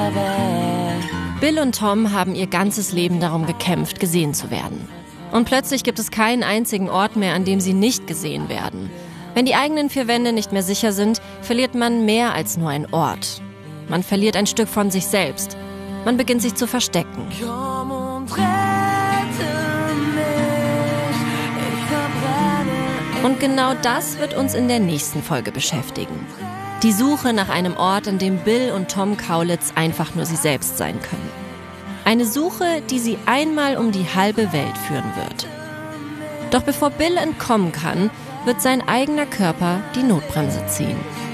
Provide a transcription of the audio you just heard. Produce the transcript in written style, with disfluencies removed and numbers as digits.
Bill und Tom haben ihr ganzes Leben darum gekämpft, gesehen zu werden. Und plötzlich gibt es keinen einzigen Ort mehr, an dem sie nicht gesehen werden. Wenn die eigenen vier Wände nicht mehr sicher sind, verliert man mehr als nur einen Ort. Man verliert ein Stück von sich selbst. Man beginnt sich zu verstecken. Komm und rette mich, ich verbrenne. Und genau das wird uns in der nächsten Folge beschäftigen. Die Suche nach einem Ort, an dem Bill und Tom Kaulitz einfach nur sie selbst sein können. Eine Suche, die sie einmal um die halbe Welt führen wird. Doch bevor Bill entkommen kann, wird sein eigener Körper die Notbremse ziehen.